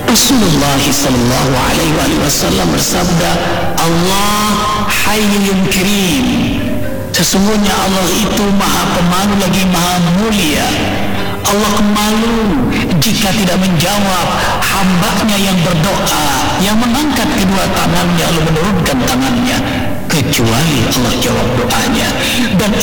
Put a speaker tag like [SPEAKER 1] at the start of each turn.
[SPEAKER 1] Rasulullah sallallahu alaihi wasallam bersabda, Allah Hayyun Karim. Sesungguhnya Allah itu Maha Pemalu lagi Maha Mulia. Allah malu jika tidak menjawab hambanya yang berdoa, yang mengangkat kedua tangannya lalu menurunkan tangannya, kecuali Allah jawab doanya. Dan